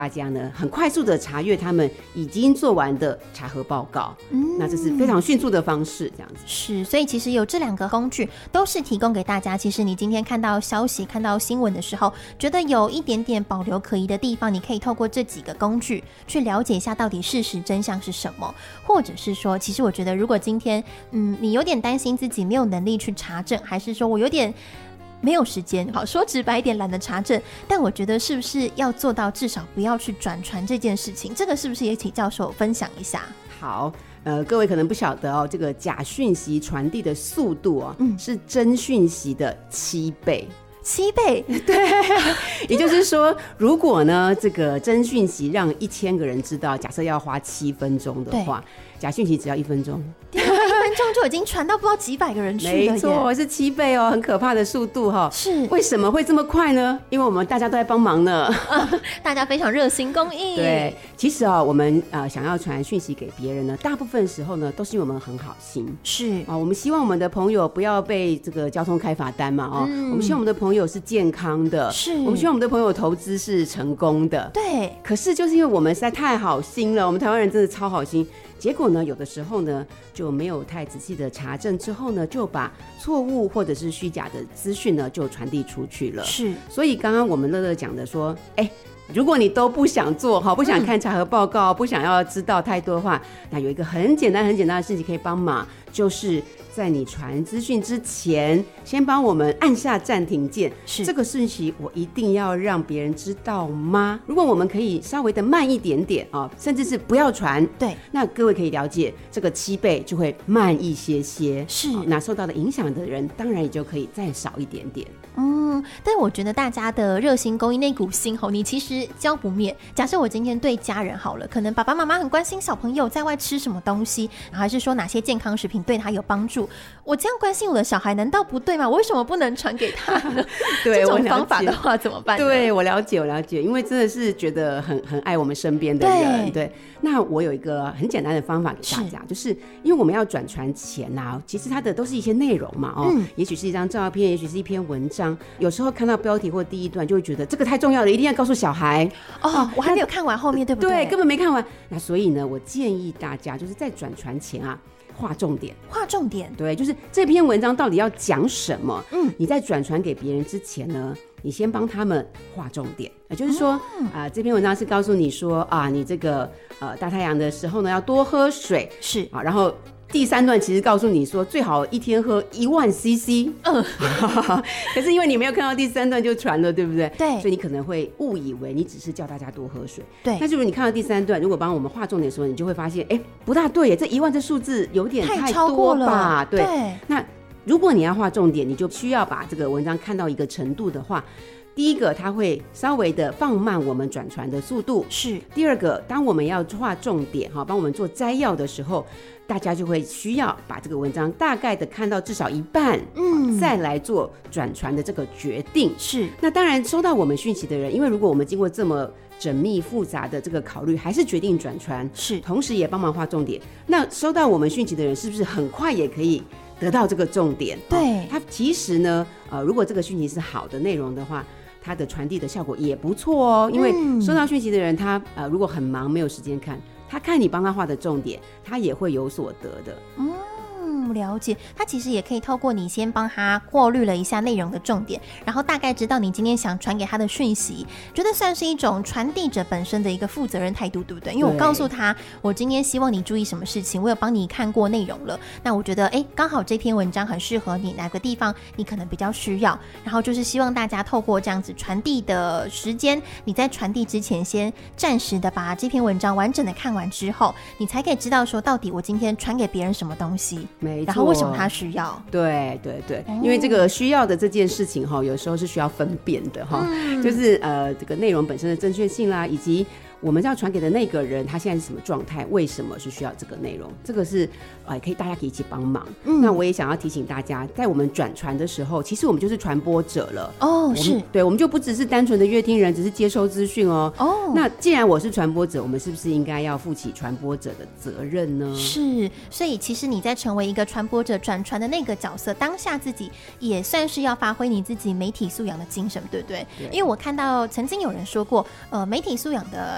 大家呢很快速的查阅他们已经做完的查核报告，那这是非常迅速的方式，这样子。 是，所以其实有这2个工具都是提供给大家。其实你今天看到消息、看到新闻的时候，觉得有一点点保留可疑的地方，你可以透过这几个工具去了解一下到底事实真相是什么，或者是说，其实我觉得如果今天你有点担心自己没有能力去查证，还是说我有点没有时间，好说直白一点，懒得查证，但我觉得是不是要做到至少不要去转传这件事情，这个是不是也请教授分享一下？ 好，各位可能不晓得哦，这个假讯息传递的速度哦，是真讯息的7倍。 7倍， 对，也就是说，如果呢这个真讯息让1000个人知道，假设要花7分钟的话，假讯息只要1分钟。 1分钟就已经传到不知道几百个人去了耶， 没错，是7倍哦，很可怕的速度哈。 是， 为什么会这么快呢？因为我们大家都在帮忙呢， 大家非常热心公益。 对，其实我们想要传讯息给别人呢，大部分时候呢都是因为我们很好心， 是我们希望我们的朋友不要被这个交通开罚单嘛，我们希望我们的朋友是健康的， 是我们希望我们的朋友投资是成功的。 对， 可是就是因为我们实在太好心了，我们台湾人真的超好心。结果呢，有的时候呢就没有太仔细的查证，之后呢就把错误或者是虚假的资讯呢就传递出去了。 是， 所以刚刚我们乐乐讲的说，如果你都不想做，不想看查核报告，不想要知道太多的话，那有一个很简单的事情可以帮忙，就是在你传资讯之前，先帮我们按下暂停键。是，这个讯息我一定要让别人知道吗？如果我们可以稍微的慢一点点甚至是不要传， 对， 那各位可以了解，这个7倍就会慢一些些。 是， 那受到的影响的人，当然也就可以再少一点点。 但我觉得大家的热心公益那股心你其实浇不灭。假设我今天对家人好了，可能爸爸妈妈很关心小朋友在外吃什么东西，还是说哪些健康食品对他有帮助，我这样关心我的小孩难道不对吗？我为什么不能传给他呢？ 对， 这种方法的话怎么办呢？ 对，我了解，因为真的是觉得很爱我们身边的人。对，那我有一个很简单的方法给大家，就是因为我们要转传前其实它的都是一些内容嘛也许是一张照片，也许是一篇文章，有时候看到标题或第一段就会觉得这个太重要了，一定要告诉小孩我还没有看完后面，对不对？ 对，根本没看完。那所以呢，我建议大家就是在转传前划重点，对，就是这篇文章到底要讲什么。你在转传给别人之前呢，你先帮他们划重点，也就是说这篇文章是告诉你说你这个大太阳的时候呢要多喝水， 是然后第3段其实告诉你说最好一天喝10000 CC， 可是因为你没有看到第3段就传了，对不对？ 对， 所以你可能会误以为你只是叫大家多喝水。 对， 但是如果你看到第3段，如果帮我们划重点的时候，你就会发现不大对耶，这10000这数字有点太多吧？对，那如果你要划重点，你就需要把这个文章看到一个程度的话，第一个，它会稍微的放慢我们转传的速度。是。第二个，当我们要划重点帮我们做摘要的时候，大家就会需要把这个文章大概的看到至少一半，再来做转传的这个决定。是。那当然，收到我们讯息的人，因为如果我们经过这么缜密复杂的这个考虑，还是决定转传，是，同时也帮忙划重点，那收到我们讯息的人是不是很快也可以得到这个重点？对，它其实呢，如果这个讯息是好的内容的话，它的传递的效果也不错哦。因为收到讯息的人，他如果很忙没有时间看，他看你帮他画的重点，他也会有所得的。 了解，他其实也可以透过你先帮他过滤了一下内容的重点，然后大概知道你今天想传给他的讯息，觉得算是一种传递者本身的一个负责任态度，对不对？因为我告诉他我今天希望你注意什么事情，我有帮你看过内容了，那我觉得刚好这篇文章很适合你，哪个地方你可能比较需要，然后就是希望大家透过这样子传递的时间，你在传递之前先暂时的把这篇文章完整的看完之后，你才可以知道说到底我今天传给别人什么东西，然后为什么他需要。 对对对，因为这个需要的这件事情有时候是需要分辨的就是这个内容本身的正确性啦，以及我们要传给的那个人他现在是什么状态，为什么是需要这个内容，这个是大家可以一起帮忙。那我也想要提醒大家，在我们转传的时候，其实我们就是传播者了。是，对，我们就不只是单纯的阅听人，只是接收资讯那既然我是传播者，我们是不是应该要负起传播者的责任呢？是，所以其实你在成为一个传播者转传的那个角色，当下自己也算是要发挥你自己媒体素养的精神，对不对？因为我看到曾经有人说过媒体素养的